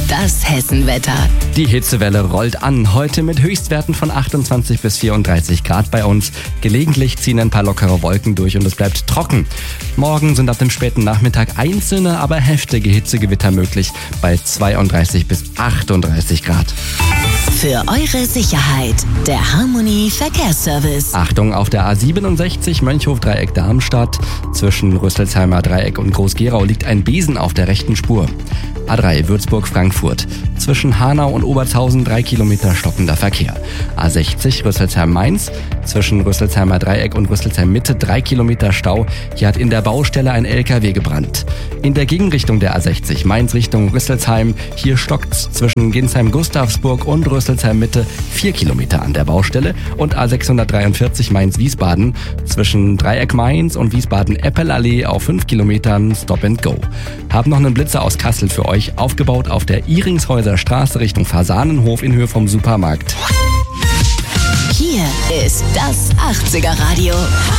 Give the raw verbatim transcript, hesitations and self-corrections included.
Das Hessenwetter. Die Hitzewelle rollt an. Heute mit Höchstwerten von achtundzwanzig bis vierunddreißig Grad bei uns. Gelegentlich ziehen ein paar lockere Wolken durch und es bleibt trocken. Morgen sind ab dem späten Nachmittag einzelne, aber heftige Hitzegewitter möglich bei zweiunddreißig bis achtunddreißig Grad. Für eure Sicherheit, der Harmony Verkehrsservice. Achtung, auf der A siebenundsechzig Mönchhof-Dreieck Darmstadt. Zwischen Rüsselsheimer Dreieck und Groß-Gerau liegt ein Besen auf der rechten Spur. A drei Würzburg-Frankfurt. Zwischen Hanau und Obertshausen drei Kilometer stockender Verkehr. A sechzig Rüsselsheim-Mainz. Zwischen Rüsselsheimer Dreieck und Rüsselsheim-Mitte drei Kilometer Stau. Hier hat in der Baustelle ein L K W gebrannt. In der Gegenrichtung der A sechzig Mainz Richtung Rüsselsheim. Hier stockt's zwischen Ginsheim-Gustavsburg und Rüsselsheim-Mitte vier Kilometer an der Baustelle. Und A sechshundertdreiundvierzig Mainz-Wiesbaden. Zwischen Dreieck Mainz und Wiesbaden-Eppelallee auf fünf Kilometern Stop and Go. Haben noch einen Blitzer aus Kassel für euch, aufgebaut auf der Iringshäuser Straße Richtung Fasanenhof in Höhe vom Supermarkt. Hier ist das achtziger Radio.